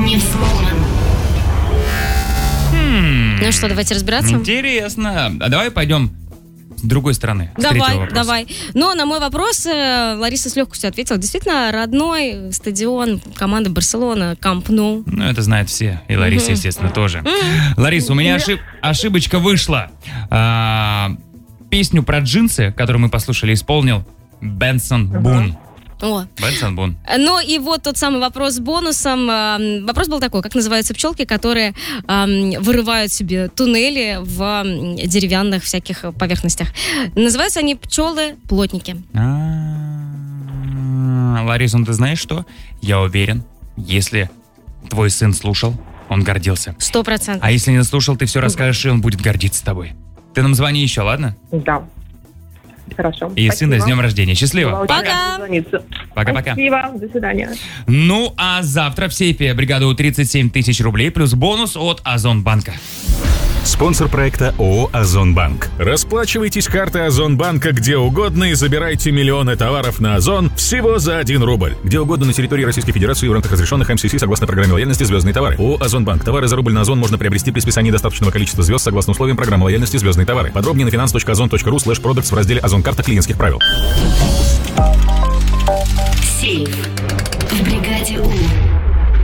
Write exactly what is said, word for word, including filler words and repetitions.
не взломан. Хм. Ну что, давайте разбираться? Интересно. А давай пойдем с другой стороны. С давай, давай. Но на мой вопрос Лариса с легкостью ответила. Действительно, родной стадион команды Барселона, Камп Ну. Ну, это знают все. И Лариса, угу. естественно, тоже. Угу. Лариса, у меня ошиб... ошибочка вышла. А, песню про джинсы, которую мы послушали, исполнил Бенсон угу. Бун. О. Бенсон Бун. Ну и вот тот самый вопрос с бонусом. Вопрос был такой: как называются пчелки, которые э, вырывают себе туннели в деревянных всяких поверхностях? Называются они пчелы-плотники. А-а-а. Лариса, ну ты знаешь что? Я уверен, если твой сын слушал, он гордился. Сто процентов. А если не слушал, ты все расскажешь, и он будет гордиться тобой. Ты нам звони еще, ладно? Да. Хорошо. И сына с днем рождения. Счастливо. Пока. Пока-пока. Спасибо. До свидания. Ну, а завтра в сейфе бригаду тридцать семь тысяч рублей плюс бонус от Озонбанка. Спонсор проекта ООО «Озонбанк». Расплачивайтесь картой Озонбанка где угодно и забирайте миллионы товаров на Озон всего за один рубль. Где угодно на территории Российской Федерации в рамках разрешенных эм си си согласно программе лояльности «Звездные товары». ООО «Озонбанк». Товары за рубль на Озон можно приобрести при списании достаточного количества звезд согласно условиям программы лояльности «Звездные товары». Подробнее на финанс точка озон точка ру слэш продактс в разделе «Озон-карта клиентских правил». Сейф в бригаде У.